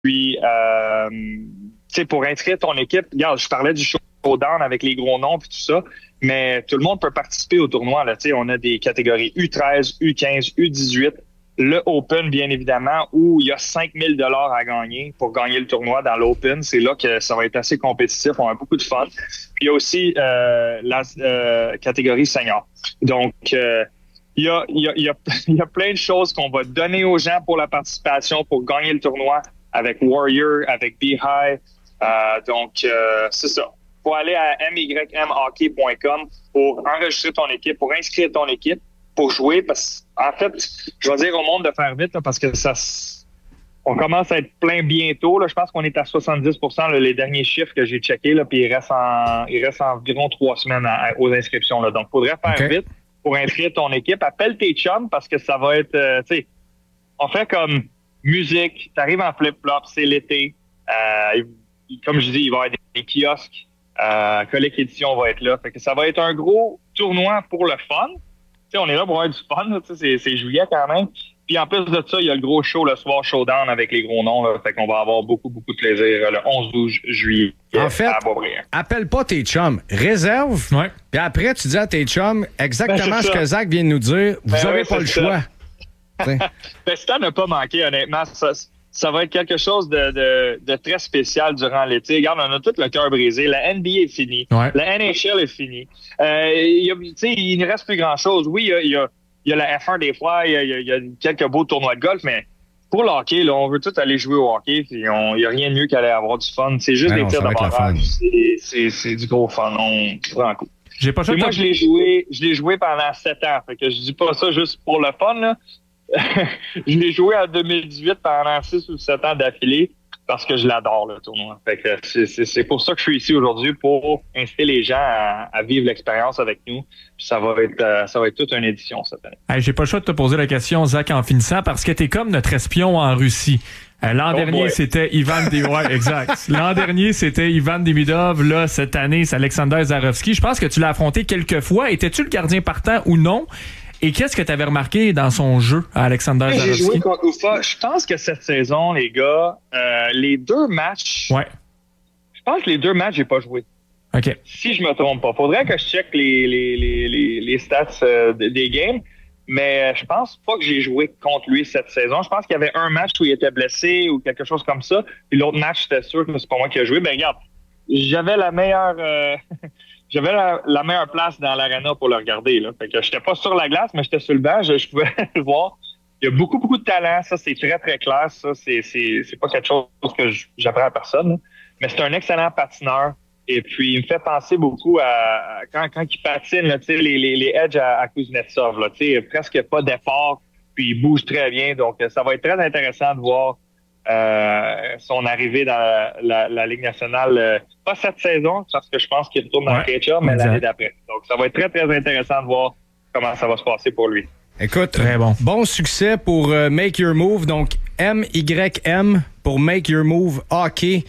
Puis, pour inscrire ton équipe, regarde, je parlais du showdown avec les gros noms et tout ça, mais tout le monde peut participer au tournoi. Là. On a des catégories U13, U15, U18, le Open, bien évidemment, où il y a 5 000 $ à gagner pour gagner le tournoi dans l'Open. C'est là que ça va être assez compétitif. On a beaucoup de fun. Puis il y a aussi la catégorie senior. Donc, il y a plein de choses qu'on va donner aux gens pour la participation, pour gagner le tournoi avec Warrior, avec Beehive. C'est ça. Il faut aller à mymhockey.com pour enregistrer ton équipe, pour inscrire ton équipe, pour jouer. Parce en fait, je vais dire au monde de faire vite là, parce que on commence à être plein bientôt. Là. Je pense qu'on est à 70%, là, les derniers chiffres que j'ai checkés, là, puis il reste environ 3 semaines aux inscriptions. Là. Donc, il faudrait faire vite pour inscrire ton équipe. Appelle tes chums parce que ça va être, on fait comme musique, t'arrives en flip-flop, c'est l'été. Comme je dis, il va y avoir des kiosques. Colic Édition va être là. Fait que ça va être un gros tournoi pour le fun. T'sais, on est là pour avoir du fun. Là, c'est juillet quand même. Puis en plus de ça, il y a le gros show le soir showdown avec les gros noms. Là, fait qu'on va avoir beaucoup, beaucoup de plaisir le 11-12 juillet en fait, à Beaubriand. Appelle pas tes chums. Réserve. Ouais. Puis après, tu dis à tes chums exactement ce que Zach vient de nous dire. Vous n'avez pas le choix. Si t'en as pas manqué, honnêtement, ça va être quelque chose de très spécial durant l'été. Regarde, on a tout le cœur brisé. La NBA est finie. Ouais. La NHL est finie. Il ne reste plus grand-chose. Oui, il y a la F1 des fois, il y a quelques beaux tournois de golf, mais pour le hockey, là, on veut tous aller jouer au hockey. Il n'y a rien de mieux qu'aller avoir du fun. C'est juste des tirs de barrage. C'est du gros fun. On prend un coup. Moi, je l'ai joué pendant 7 ans. Fait que je dis pas ça juste pour le fun, là. Je l'ai joué en 2018 pendant 6 ou 7 ans d'affilée parce que je l'adore, le tournoi. Fait que c'est pour ça que je suis ici aujourd'hui, pour inciter les gens à vivre l'expérience avec nous. Puis ça va être toute une édition cette année. Hey, j'ai pas le choix de te poser la question, Zach, en finissant, parce que t'es comme notre espion en Russie. L'an dernier, c'était Ivan exact. L'an dernier, c'était Ivan Demidov. Là, cette année, c'est Alexander Zarovski. Je pense que tu l'as affronté quelques fois. Étais-tu le gardien partant ou non? Et qu'est-ce que tu avais remarqué dans son jeu à Alexander Zarovski? J'ai joué contre Ufa. Je pense que cette saison, les gars, les 2 matchs... Ouais. Je pense que les 2 matchs, j'ai pas joué. OK. Si je me trompe pas. Faudrait que je check les stats des games. Mais je pense pas que j'ai joué contre lui cette saison. Je pense qu'il y avait un match où il était blessé ou quelque chose comme ça. Puis l'autre match, c'était sûr que c'est pas moi qui ai joué. Ben regarde, j'avais la meilleure... J'avais la meilleure place dans l'arena pour le regarder. Là. Fait que j'étais pas sur la glace, mais j'étais sur le banc. Je pouvais le voir. Il y a beaucoup, beaucoup de talent. Ça, c'est très, très clair. Ça, c'est pas quelque chose que j'apprends à personne. Là. Mais c'est un excellent patineur. Et puis, il me fait penser beaucoup à quand il patine, là, les edges à Kuznetsov. Là, presque pas d'effort. Puis, il bouge très bien. Donc, ça va être très intéressant de voir son arrivée dans la Ligue nationale, pas cette saison, parce que je pense qu'il retourne dans le catch-up, mais l'année d'après. Donc, ça va être très, très intéressant de voir comment ça va se passer pour lui. Écoute, très bon succès pour Make Your Move. Donc, MYM pour Make Your Move Hockey.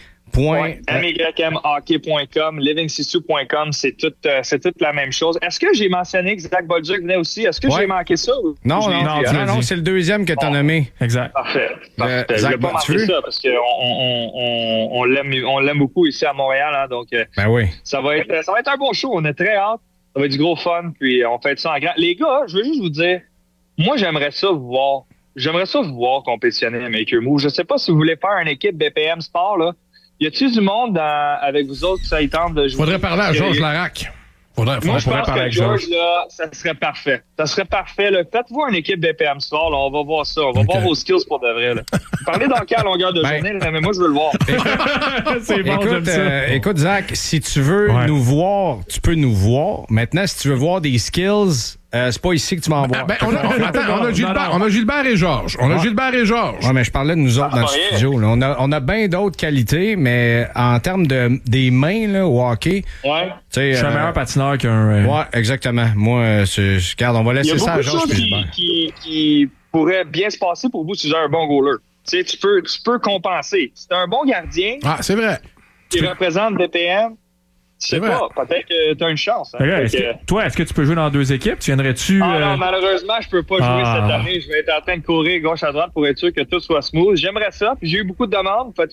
mymhockey.com, livingsisu.com, c'est toute la même chose. Est-ce que j'ai mentionné que Zach Bolduc venait aussi? Est-ce que j'ai manqué ça? Non, c'est le deuxième que tu as nommé. Exact. Parfait. Je n'ai pas manqué ça parce qu'on l'aime beaucoup ici à Montréal. Hein, donc, ça va être un bon show. On est très hâte. Ça va être du gros fun. Puis, on fait ça en grand. Les gars, je veux juste vous dire, moi, j'aimerais ça vous voir. J'aimerais ça vous voir compétitionner à Make Your Move. Je ne sais pas si vous voulez faire une équipe BPM Sport, là. Y a-t-il du monde avec vous autres qui ça y tente de jouer? Faudrait parler à Georges Larac. Moi, je pense que Georges, là, ça serait parfait. Ça serait parfait. Là. Faites-vous une équipe BPM Sport. Là. On va voir ça. On va voir vos skills pour de vrai. Là. Parlez dans quelle longueur de journée, là, mais moi, je veux le voir. C'est bon, j'aime ça. Écoute, Zach, si tu veux nous voir, tu peux nous voir. Maintenant, si tu veux voir des skills... c'est pas ici que tu m'envoies. On a Gilbert et Georges. Ouais, mais je parlais de nous autres dans le studio. Là. On a bien d'autres qualités, mais en termes des mains là, au hockey... Je suis un meilleur patineur qu'un... Ouais, exactement. Moi, regarde, on va laisser ça à Georges et Gilbert. Qui pourrait bien se passer pour vous si vous êtes un bon goaler. Tu peux compenser. Si t'es un bon gardien... Ah, c'est vrai. Qui représente BPM... sais pas, peut-être que tu as une chance. Hein. Est-ce que tu peux jouer dans 2 équipes? Tu viendrais-tu... Non, malheureusement, je peux pas jouer cette année. Je vais être en train de courir gauche à droite pour être sûr que tout soit smooth. J'aimerais ça, puis j'ai eu beaucoup de demandes.